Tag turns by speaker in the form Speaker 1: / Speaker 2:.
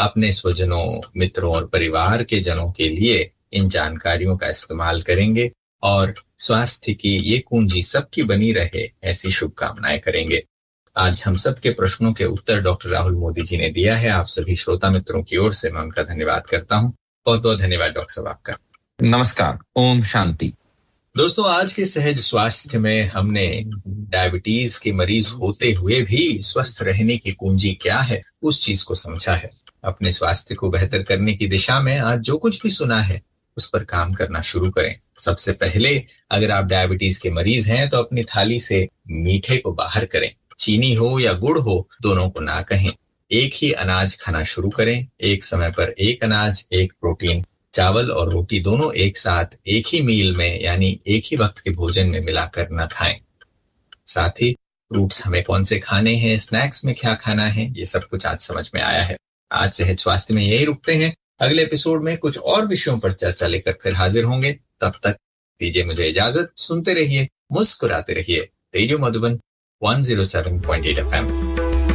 Speaker 1: अपने स्वजनों, मित्रों और परिवार के जनों के लिए इन जानकारियों का इस्तेमाल करेंगे और स्वास्थ्य की ये कुंजी सबकी बनी रहे, ऐसी शुभकामनाएं करेंगे। आज हम सब के प्रश्नों के उत्तर डॉक्टर राहुल मोदी जी ने दिया है। आप सभी श्रोता मित्रों की ओर से मैं उनका धन्यवाद करता हूं। बहुत बहुत धन्यवाद डॉक्टर साहब आपका।
Speaker 2: नमस्कार, ओम शांति।
Speaker 1: दोस्तों, आज के सहज स्वास्थ्य में हमने डायबिटीज के मरीज होते हुए भी स्वस्थ रहने की कुंजी क्या है, उस चीज को समझा है। अपने स्वास्थ्य को बेहतर करने की दिशा में आज जो कुछ भी सुना है उस पर काम करना शुरू करें। सबसे पहले, अगर आप डायबिटीज के मरीज हैं तो अपनी थाली से मीठे को बाहर करें। चीनी हो या गुड़ हो, दोनों को ना कहें। एक ही अनाज खाना शुरू करें। एक समय पर एक अनाज, एक प्रोटीन। चावल और रोटी दोनों एक साथ एक ही मील में यानी एक ही वक्त के भोजन में मिलाकर न खाएं। साथ ही फ्रूट्स हमें कौन से खाने हैं, स्नैक्स में क्या खाना है, ये सब कुछ आज समझ में आया है। आज सेहत स्वास्थ्य में यही रुकते हैं। अगले एपिसोड में कुछ और विषयों पर चर्चा लेकर फिर हाजिर होंगे। तब तक दीजिए मुझे इजाजत। सुनते रहिए, मुस्कुराते रहिए। Radio Madhuban 107.8 FM।